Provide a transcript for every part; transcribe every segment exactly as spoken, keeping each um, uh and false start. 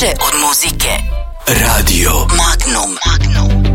Više od muzike. Radio Magnum. Magnum.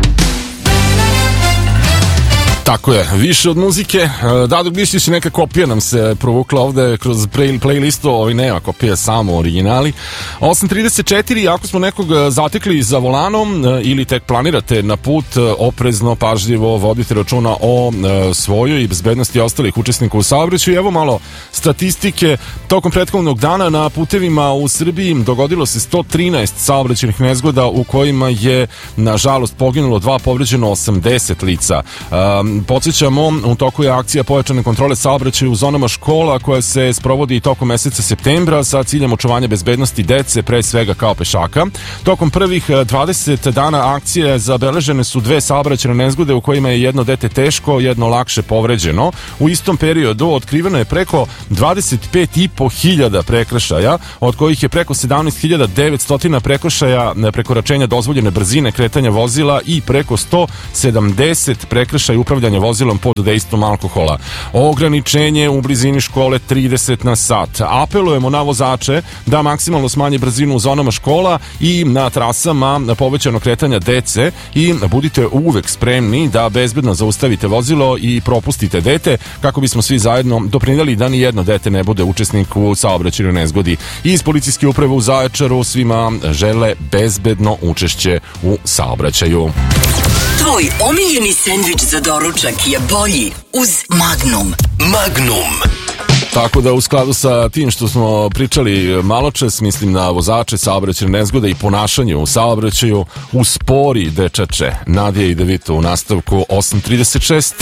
Tako je, više od muzike. Dadur Glišić i neka kopija nam se provukla ovde kroz play, playlistu, ovaj nema kopija, samo originali. osam trideset četiri, ako smo nekog zatekli za volanom ili tek planirate na put, oprezno, pažljivo vodite računa o svojoj i bezbednosti ostalih učesnika u saobraćaju. Evo malo statistike. Tokom prethodnog dana na putevima u Srbiji dogodilo se sto trinaest saobraćajnih nezgoda u kojima je nažalost poginulo dva, povređeno osamdeset lica. Um, Podsjećamo, u toku je akcija pojačane kontrole saobraćaja u zonama škola koja se sprovodi i tokom meseca septembra sa ciljem očuvanja bezbednosti dece, pre svega kao pešaka. Tokom prvih dvadeset dana akcije zabeležene su dve saobraćajne nezgode u kojima je jedno dete teško, jedno lakše povređeno. U istom periodu otkriveno je preko dvadeset pet i po hiljada prekršaja, od kojih je preko sedamnaest hiljada devetsto prekršaja prekoračenja dozvoljene brzine kretanja vozila i preko sto sedamdeset prekršaja upravljanja vozilom pod dejstvom alkohola. Ograničenje u blizini škole trideset na sat. Apelujemo na vozače da maksimalno smanje brzinu u zonama škola i na trasama povećanog kretanja dece i budite uvek spremni da bezbedno zaustavite vozilo i propustite dete kako bismo svi zajedno doprinijeli da ni jedno dete ne bude učesnik u saobraćajnoj nezgodi. Iz policijske uprave u Zaječaru svima žele bezbedno učešće u saobraćaju. Tvoj omiljeni sendvič za doručak je bolji uz Magnum. Magnum. Tako da u skladu sa tim što smo pričali maločas, mislim na vozače, saobraćajne nezgode i ponašanje u saobraćaju, uspori dečače. Nadija i Devito u nastavku osam trideset šest.